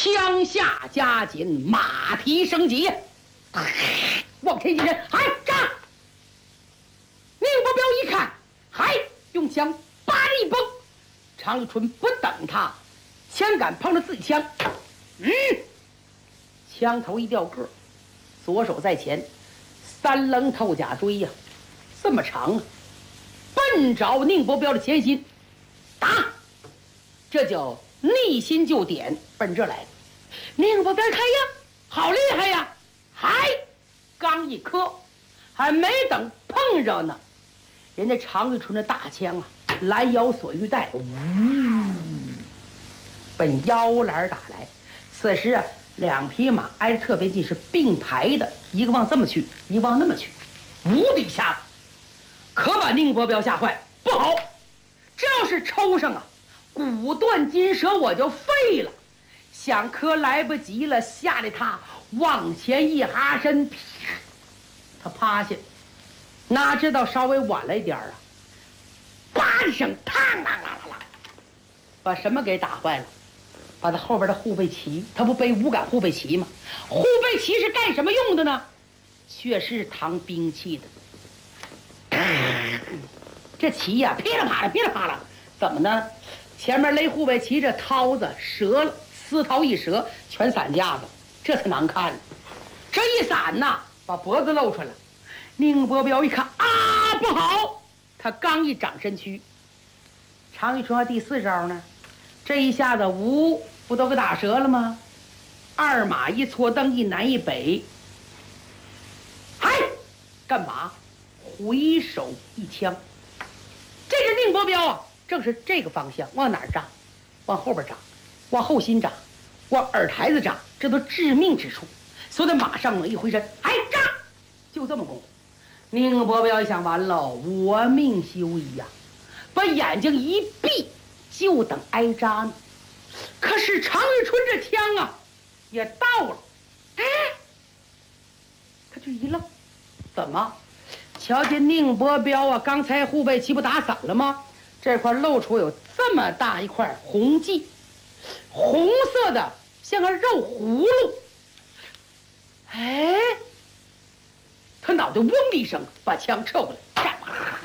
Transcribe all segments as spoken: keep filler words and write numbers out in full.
枪下加紧，马蹄升级呀！往前一人，还站！宁伯彪一看，还用枪叭的一崩，常遇春不等他，枪杆碰着自己枪，嗯，枪头一掉个，左手在前，三棱透甲锥呀，这么长啊，奔着宁伯彪的前心，打！这叫逆心就点，奔这来了。宁伯彪看呀，好厉害呀！还刚一磕，还没等碰着呢，人家常玉春的大枪啊，拦腰锁玉带，呜，奔腰篮打来。此时啊，两匹马挨着特别近，是并排的，一个往这么去，一个往那么去，无底下子，可把宁伯彪吓坏。不好，这要是抽上啊，骨断筋折，我就废了。想磕来不及了，吓得他往前一哈身，他趴下，哪知道稍微晚了一点啊，啪一声，嘡啷啷啷啷，把什么给打坏了？把他后边的护背旗，他不背五杆护背旗吗？护背旗是干什么用的呢？确实是扛兵器的。这旗呀、啊，噼里啪啦，噼里啪啦，怎么呢？前面勒护背旗这绦子折了，丝绦一折，全散架子，这才难看。这一散呐，把脖子露出来了。宁伯彪一看啊，不好！他刚一长身躯，常玉春还第四招呢，这一下子无不都给打折了吗？二马一错蹬，一南一北，嗨，干嘛？回手一枪。这是宁伯彪啊，正是这个方向，往哪儿扎？往后边扎，往后心扎，往耳台子扎，这都致命之处。所以在马上猛一回身，哎，扎！就这么功夫。宁伯彪一想，完了，我命休矣呀！把眼睛一闭，就等挨扎呢。可是常玉春这枪啊，也到了，哎，他就一愣，怎么？瞧见宁伯彪啊，刚才护背旗不打散了吗？这块露出有这么大一块红迹，红色的像个肉葫芦。哎，他脑袋嗡的一声，把枪撤过来，站，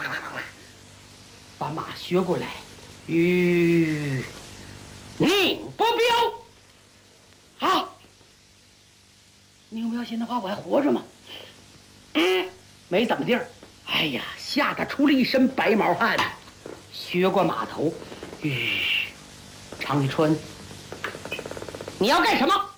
把马学过来。吁，宁伯彪，好，宁伯彪现在话我还活着吗？嗯。没怎么地儿，哎呀，吓得出了一身白毛汗，学过马头。吁，常玉春，你要干什么？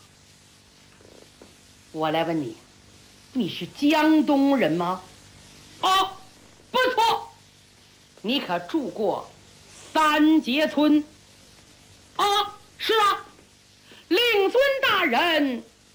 我来问你，你是江东人吗？哦，不错，你可住过三节村？啊，是啊，令尊大人